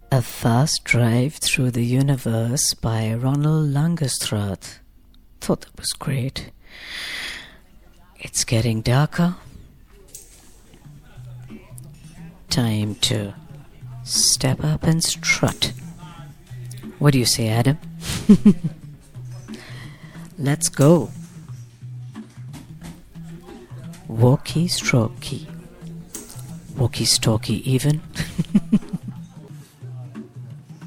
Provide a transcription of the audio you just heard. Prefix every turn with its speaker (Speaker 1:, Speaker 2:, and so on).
Speaker 1: A Fast Drive Through the Universe by Ronald Langestrath. Thought that was great. It's getting darker. Time to step up and strut. What do you say, Adam? Let's go. Walkie-stalkie. Walkie-stalkie even.